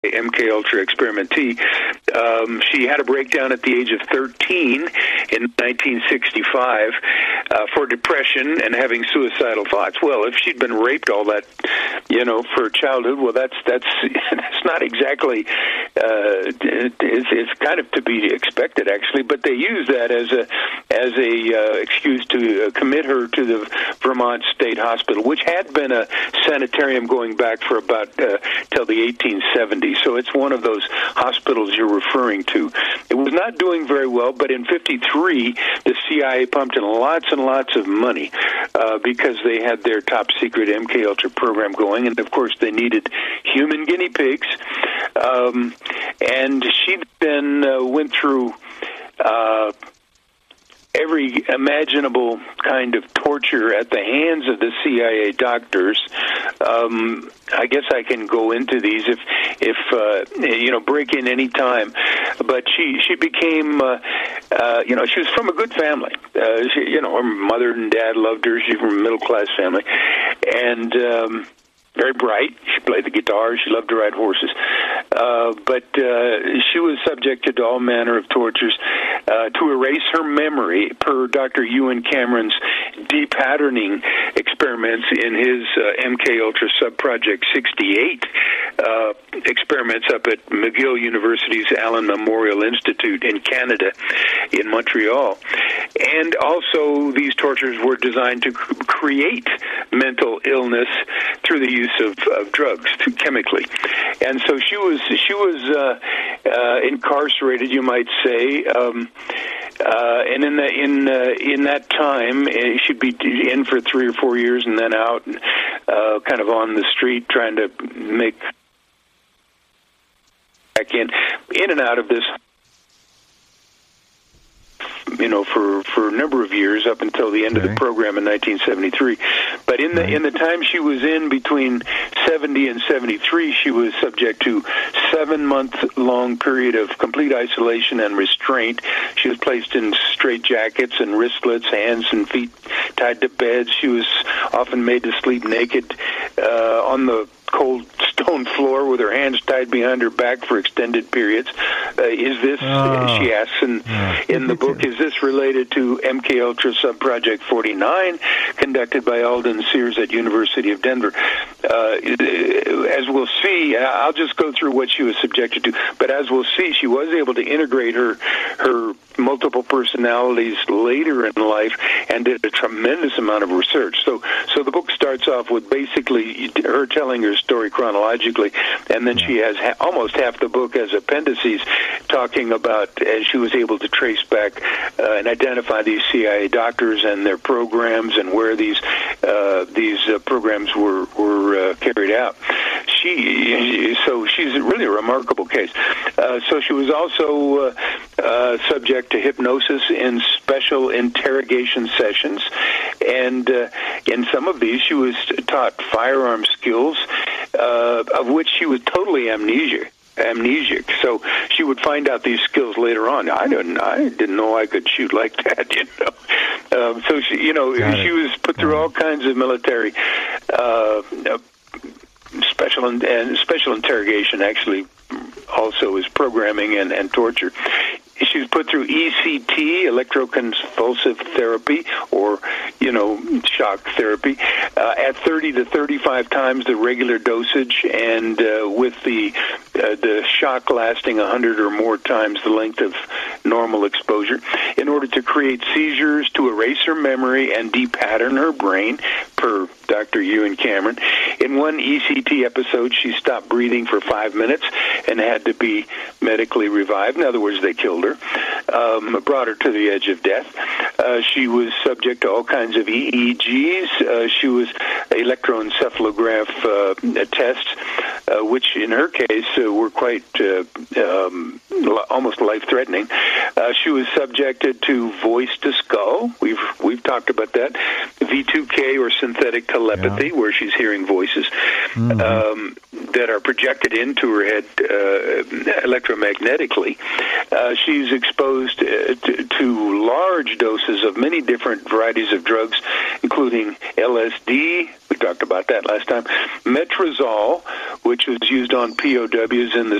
MK Ultra experimentee. She had a breakdown at the age of 13 in 1965 for depression and having suicidal thoughts. Well, if she'd been raped all that, for childhood, well, that's not exactly. It's kind of to be expected, actually. But they use that as a excuse to commit her to the Vermont State Hospital, which had been a sanitarium going back for about till the 1870s. So it's one of those hospitals you're referring to. It was not doing very well, but in 53, the CIA pumped in lots and lots of money because they had their top secret MK Ultra program going, and of course they needed human guinea pigs. And she then went through every imaginable kind of torture at the hands of the CIA doctors. I guess I can go into these if break in any time. But she became, she was from a good family. Her mother and dad loved her. She's from a middle class family, and very bright. She played the guitar. She loved to ride horses. But she was subjected to all manner of tortures to erase her memory, per Dr. Ewan Cameron's depatterning experiments in his MK Ultra Subproject 68 experiments up at McGill University's Allen Memorial Institute in Canada, in Montreal. And also, these tortures were designed to create mental illness through the use of drugs, chemically. And so she was incarcerated, you might say, and in that time she'd be in for 3 or 4 years and then out, kind of on the street trying to make back in and out of this, for a number of years up until the end of the program in 1973. But in the time she was in between 70 and 73, she was subject to 7-month-long period of complete isolation and restraint. She was placed in straitjackets and wristlets, hands and feet tied to beds. She was often made to sleep naked on the cold stone floor with her hands tied behind her back for extended periods. Is this, she asks in the book, is this related to MK Ultra Subproject 49, conducted by Alden Sears at University of Denver? As we'll see, I'll just go through what she was subjected to, but as we'll see, she was able to integrate her multiple personalities later in life and did a tremendous amount of research. So the book starts off with basically her telling her story chronologically, and then she has almost half the book as appendices talking about as she was able to trace back and identify these CIA doctors and their programs and where these programs were carried out. So she's really a remarkable case. So she was also subject to hypnosis in special interrogation sessions, and in some of these she was taught firearm skills, of which she was totally amnesic. So she would find out these skills later on. I didn't know I could shoot like that, So she was put through all kinds of military special interrogation. Actually, also is programming and torture. She was put through ECT, electroconvulsive therapy, or, shock therapy, at 30 to 35 times the regular dosage, and with the shock lasting 100 or more times the length of normal exposure, in order to create seizures, to erase her memory, and depattern her brain, per Dr. Ewan Cameron. In one ECT episode, she stopped breathing for 5 minutes and had to be medically revived. In other words, they killed her, brought her to the edge of death. She was subject to all kinds of EEGs. She was electroencephalograph tests, which in her case were quite almost life-threatening. She was subjected to voice to skull. We've talked about that. V2K, or synthetic telepathy, where she's hearing voices. that are projected into her head electromagnetically. She's exposed to large doses of many different varieties of drugs, including LSD. We talked about that last time. Metrazole, which was used on POWs in the